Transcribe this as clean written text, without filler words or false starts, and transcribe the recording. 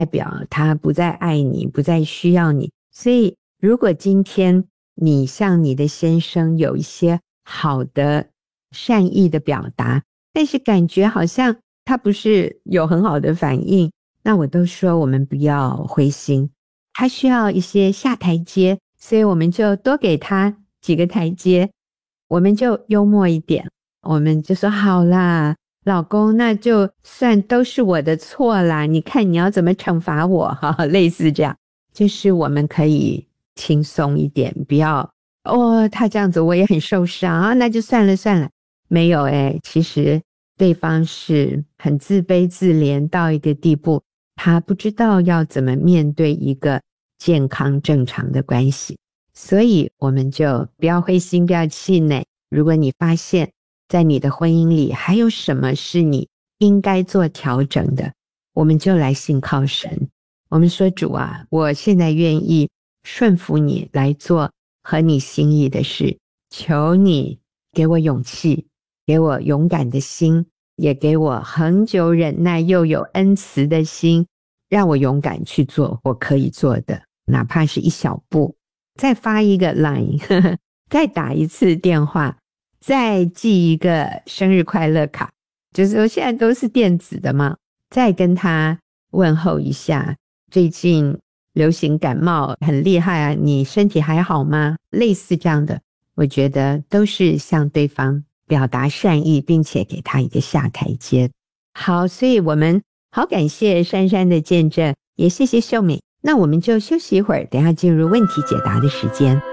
代表他不再爱你，不再需要你。所以如果今天你向你的先生有一些好的善意的表达，但是感觉好像他不是有很好的反应，那我都说我们不要灰心，他需要一些下台阶，所以我们就多给他几个台阶，我们就幽默一点，我们就说好啦，老公，那就算都是我的错啦，你看你要怎么惩罚我类似这样，就是我们可以轻松一点，不要他这样子我也很受伤啊，那就算了算了。没有其实对方是很自卑自怜到一个地步，他不知道要怎么面对一个健康正常的关系，所以我们就不要灰心，不要气馁。如果你发现在你的婚姻里还有什么是你应该做调整的，我们就来信靠神，我们说主啊，我现在愿意顺服你来做合你心意的事，求你给我勇气，给我勇敢的心，也给我恒久忍耐又有恩慈的心，让我勇敢去做我可以做的，哪怕是一小步，再发一个 line 再打一次电话，再寄一个生日快乐卡，就是说现在都是电子的嘛，再跟他问候一下，最近流行感冒很厉害啊，你身体还好吗？类似这样的，我觉得都是向对方表达善意，并且给他一个下台阶。好，所以我们好感谢珊珊的见证，也谢谢秀美。那我们就休息一会儿，等一下进入问题解答的时间。